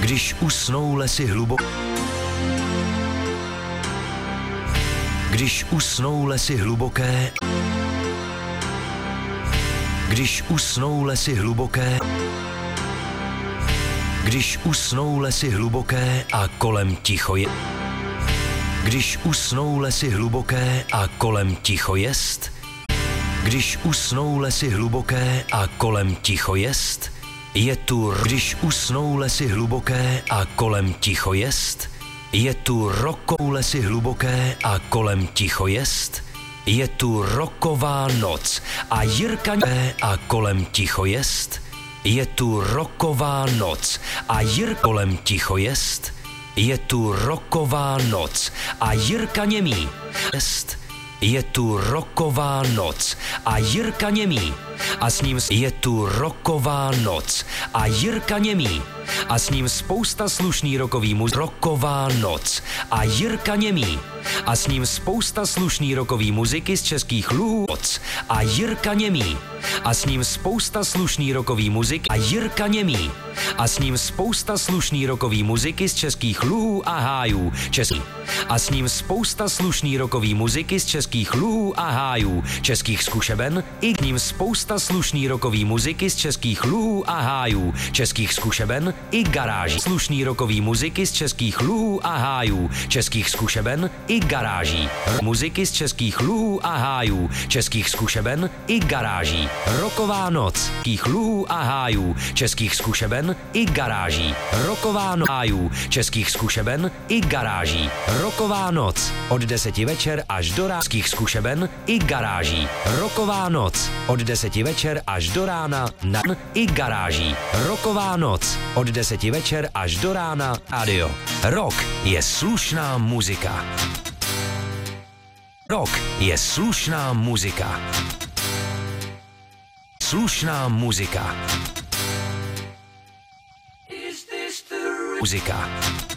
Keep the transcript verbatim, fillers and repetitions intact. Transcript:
Když usnou lesy hluboko, když usnou lesy hluboké, když usnou lesy hluboké, když usnou lesy hluboké a kolem ticho je, když usnou lesy hluboké a kolem ticho jest, když usnou lesy hluboké a kolem ticho jest, je tu, když usnou lesy hluboké a kolem ticho jest, je tu rokou lesy hluboké a kolem ticho jest, je tu roková noc a Jirka a kolem ticho jest, je tu roková noc a Jirka kolem ticho jest, je tu roková noc a Jirka němý jest, je tu roková noc a Jirka němý a s ním je tu roková noc a Jirka němý a s ním spousta slušný rokový muziky. Roková noc a Jirka němý a s ním spousta slušný rokový muziky z českých luhů a Jirka němý a s ním spousta slušný rokový muziky a Jirka němý a s ním spousta slušný rokový muziky z českých luhů a hájů český a s ním spousta slušný rokový muziky z českých luhů a hájů českých zkušeben i k ním spousta slušný rokový muziky z českých luhů a hájů českých zkušeben i garáží slušný rokový muziky z českých luhů a hájů českých zkušeben i garáží muziky z českých luhů a hájů českých zkušeben i garáží roková noc českých luhů a hájů českých zkušeben i garáží roková noc hájů českých zkušeben i garáží roková noc od deseti večer až do ráských zkušeben i garáží roková noc od deseti večer až do rána na i garáží roková noc od deseti večer až do rána radio. Rock je slušná muzika. Rock je slušná muzika. Slušná muzika. Muzika.